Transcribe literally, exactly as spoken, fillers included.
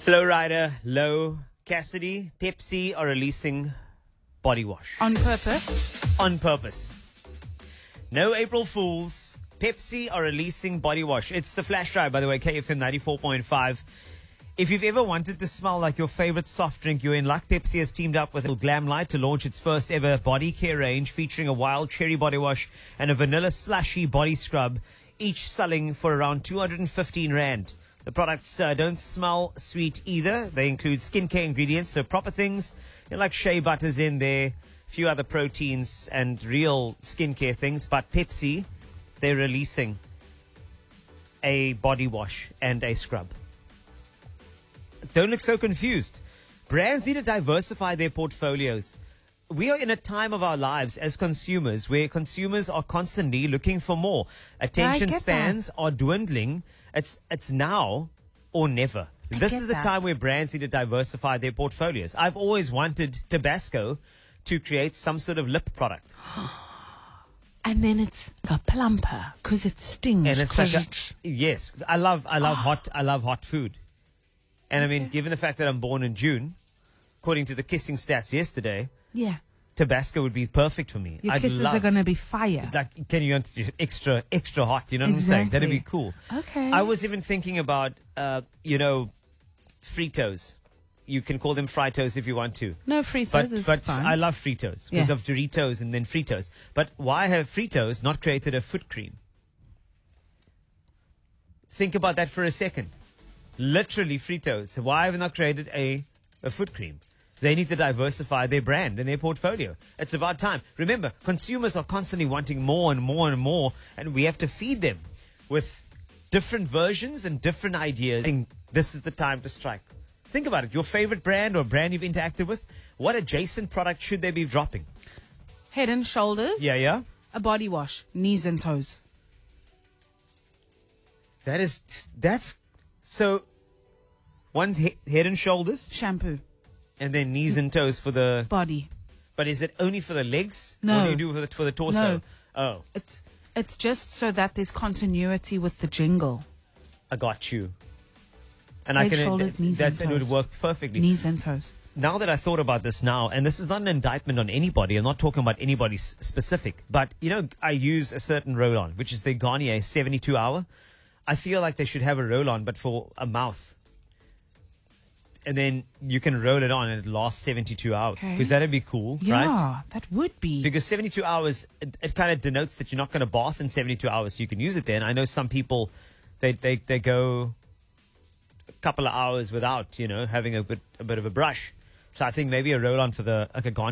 Flowrider, Low, Cassidy, Pepsi are releasing body wash. On purpose? On purpose. No April Fools. Pepsi are releasing body wash. It's the flash drive, by the way, K F M ninety-four point five. If you've ever wanted to smell like your favorite soft drink, you're in luck. Pepsi has teamed up with Glamlight to launch its first ever body care range featuring a wild cherry body wash and a vanilla slushy body scrub, each selling for around two hundred fifteen rand. The products uh, don't smell sweet either. They include skincare ingredients, so proper things, you know, like shea butters in there, a few other proteins and real skincare things. But Pepsi, they're releasing a body wash and a scrub. Don't look so confused. Brands need to diversify their portfolios. We are in a time of our lives as consumers where consumers are constantly looking for more. Attention spans that. are dwindling. It's it's now or never. I This get is the that. time where brands need to diversify their portfolios. I've always wanted Tabasco to create some sort of lip product. And then it's a plumper because it stings. And it's 'cause like a, it's- yes, I love I love hot I love hot food. And I mean, Okay. given the fact that I'm born in June, according to the kissing stats yesterday, yeah. Tabasco would be perfect for me. Your I'd kisses love, are going to be fire. like, can you extra extra hot? You know what I'm Exactly. saying? That'd be cool. Okay. I was even thinking about, uh, you know, Fritos. You can call them Fritos if you want to. No, Fritos But, is but fine. I love Fritos because Yeah. of Doritos and then Fritos. But why have Fritos not created a foot cream? Think about that for a second. Literally Fritos. Why have they not created a, a foot cream? They need to diversify their brand and their portfolio. It's about time. Remember, consumers are constantly wanting more and more and more, and we have to feed them with different versions and different ideas. I think this is the time to strike. Think about it. Your favorite brand or brand you've interacted with, what adjacent product should they be dropping? Head and shoulders. Yeah, yeah. A body wash. Knees and toes. That is, that's, so one's he- head and shoulders Shampoo. and then knees and toes for the, Body. but is it only for the legs? No. What do you do for the, for the torso? No. Oh, It's it's just so that there's continuity with the jingle. I got you. And Head, I can, shoulders, th- knees, that's, and it would toes. work perfectly. Knees and toes. Now that I thought about this now, and this is not an indictment on anybody, I'm not talking about anybody s- specific, but, you know, I use a certain roll-on, which is the Garnier seventy-two hour. I feel like they should have a roll-on, but for a mouth. And then you can roll it on and it lasts seventy-two hours. Okay. Because that'd be cool, Yeah, right? that would be. Because seventy-two hours, it, it kind of denotes that you're not going to bath in seventy-two hours, so you can use it then. I know some people, they, they, they go a couple of hours without, you know, having a bit, a bit of a brush. So I think maybe a roll-on for the, like a Garnier